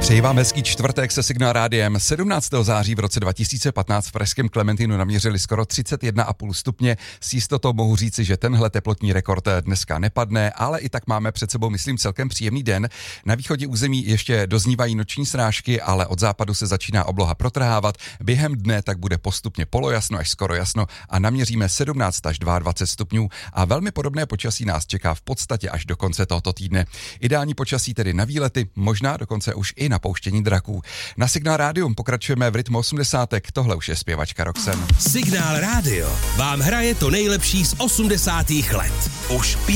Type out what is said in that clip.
Přeji vám hezký čtvrtek se Signál rádiem. 17. září v roce 2015 v pražském Klementínu naměřili skoro 31,5 stupně. S jistotou mohu říci, že tenhle teplotní rekord dneska nepadne, ale i tak máme před sebou, myslím, celkem příjemný den. Na východě území ještě doznívají noční srážky, ale od západu se začíná obloha protrhávat. Během dne tak bude postupně polojasno až skoro jasno a naměříme 17 až 22 stupňů a velmi podobné počasí nás čeká v podstatě až do konce tohoto týdne. Ideální počasí tedy na výlety, možná dokonce už i na pouštění draků. Na Signál rádium pokračujeme v rytmu 80. Tohle už je zpěvačka Roxen. Signál rádio vám hraje to nejlepší z 80. let. Už